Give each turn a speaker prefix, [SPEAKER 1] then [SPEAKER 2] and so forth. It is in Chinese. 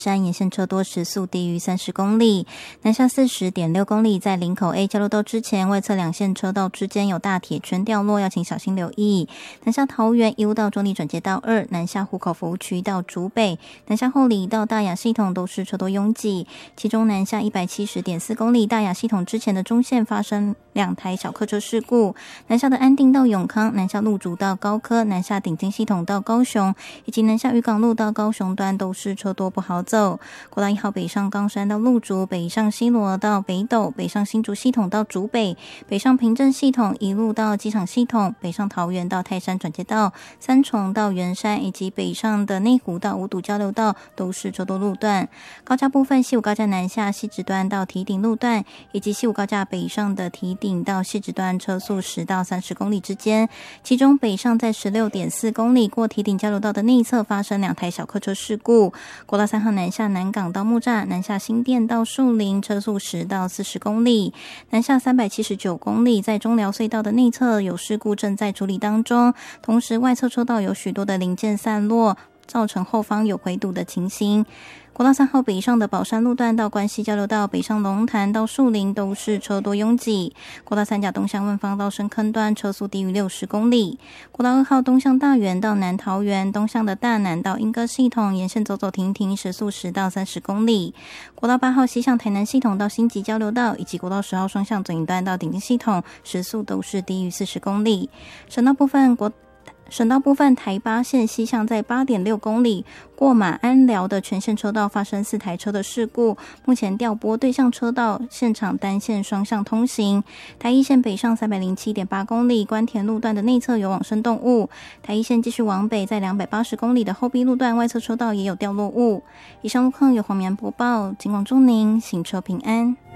[SPEAKER 1] 山沿线车多，时速低于30公里。南下40.6公里，在林口 A 交流道之前，外侧两线车道之间有大铁圈掉落，要请小心留意。南下桃园一路到中坜转接道2，南下湖口服务区到竹北，南下后里到大雅系统都是车多拥挤。其中南下170.4公里，大雅系统之前的中线发生2台小客车事故。南下的安定到永康，南下路竹到高科，南下顶金系统到高雄，以及南下渔港路到高雄端都是车多不好走。国道1号北上冈山到路竹，北上西螺到北斗，北上新竹系统到竹北，北上平镇系统一路到机场系统，北上桃园到泰山转接道，三重到圆山，以及北上的内湖到五堵交流道都是车多路段。高架部分，西武高架南下汐止端到堤顶路段，以及西武高架北上的堤顶到汐止端车速10到30公里之间，其中北上在16.4公里过堤顶交流道的内侧发生2台小客车事故。国道3号南下南港到木栅，南下新店到树林，车速10到40公里。南下379公里，在中寮隧道的内侧有事故正在处理当中，同时外侧车道有许多的零件散落，造成后方有回堵的情形。国道3号北上的宝山路段到关西交流道，北上龙潭到树林都是车多拥挤。国道3甲东向万芳到深坑段车速低于60公里。国道2号东向大园到南桃园，东向的大南到莺歌系统沿线走走停停，时速10到30公里。国道8号西向台南系统到新集交流道，以及国道10号双向左营段到顶金系统，时速都是低于40公里。省道部分，台八线西向在 8.6 公里过马安寮的全线车道发生4台车的事故，目前调拨对向车道，现场单线双向通行。台一线北上 307.8 公里关田路段的内侧有往生动物，台一线继续往北，在280公里的后壁路段外侧车道也有掉落物。以上路况由黄绵播报，警广祝您行车平安。